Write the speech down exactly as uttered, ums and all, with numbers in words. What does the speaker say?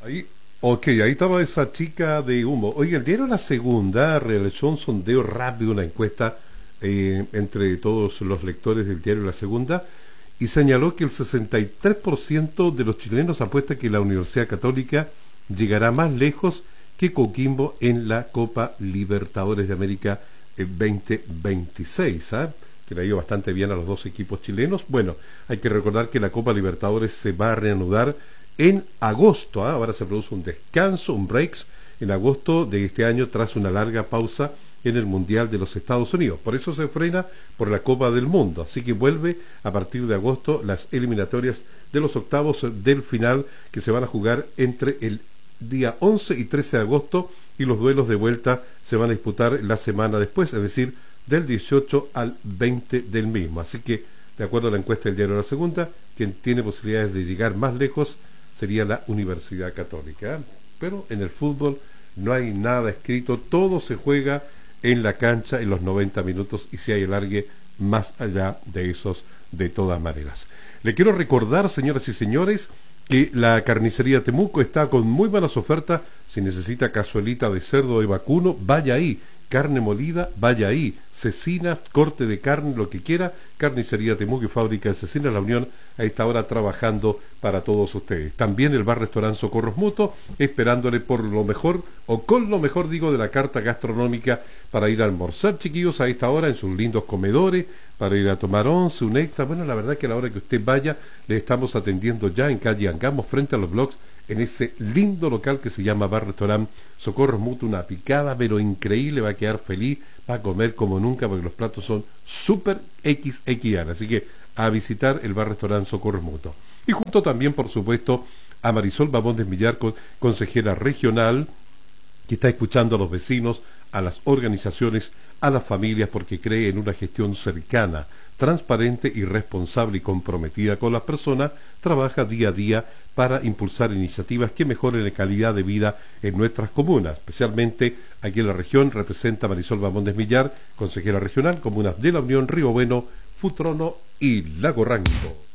Ahí, ok, ahí estaba esa chica de humo. Oye, el diario La Segunda realizó un sondeo rápido, una encuesta eh, entre todos los lectores del diario La Segunda y señaló que el sesenta y tres por ciento de los chilenos apuesta que la Universidad Católica llegará más lejos que Coquimbo en la Copa Libertadores de América eh, dos mil veintiséis, ¿ah? Que le ha ido bastante bien a los dos equipos chilenos. Bueno, hay que recordar que la Copa Libertadores se va a reanudar en agosto, ¿eh? Ahora se produce un descanso, un breaks en agosto de este año tras una larga pausa en el Mundial de los Estados Unidos. Por eso se frena por la Copa del Mundo. Así que vuelve a partir de agosto las eliminatorias de los octavos del final que se van a jugar entre el día once y trece de agosto y los duelos de vuelta se van a disputar la semana después, es decir, del dieciocho al veinte del mismo. Así que, de acuerdo a la encuesta del diario La Segunda, quien tiene posibilidades de llegar más lejos sería la Universidad Católica. Pero en el fútbol no hay nada escrito, todo se juega en la cancha en los noventa minutos y si hay alargue más allá de esos de todas maneras. Le quiero recordar, señoras y señores, que la carnicería Temuco está con muy buenas ofertas. Si necesita cazuelita de cerdo de vacuno, vaya ahí. Carne molida, vaya ahí. Cecina, corte de carne, lo que quiera. Carnicería Temuco y Fábrica de Cecina La Unión a esta hora trabajando para todos ustedes. También el bar restaurante Socorros Mutuo, esperándole por lo mejor, o con lo mejor digo, de la carta gastronómica para ir a almorzar, chiquillos, a esta hora en sus lindos comedores, para ir a tomar once, un extra. Bueno, la verdad que a la hora que usted vaya, le estamos atendiendo ya en calle Angamos, frente a los blogs, en ese lindo local que se llama Bar Restaurant Socorros Mutuo. Una picada, pero increíble, va a quedar feliz, va a comer como nunca, porque los platos son súper equis equis ele. Así que a visitar el Bar Restaurant Socorros Mutuo. Y junto también, por supuesto, a Marisol Bamondes Millar, consejera regional, que está escuchando a los vecinos, a las organizaciones, a las familias, porque cree en una gestión cercana, transparente y responsable y comprometida con las personas. Trabaja día a día para impulsar iniciativas que mejoren la calidad de vida en nuestras comunas, especialmente aquí en la región. Representa a Marisol Bamondes Millar, consejera regional, comunas de La Unión, Río Bueno, Futrono y Lago Ranco.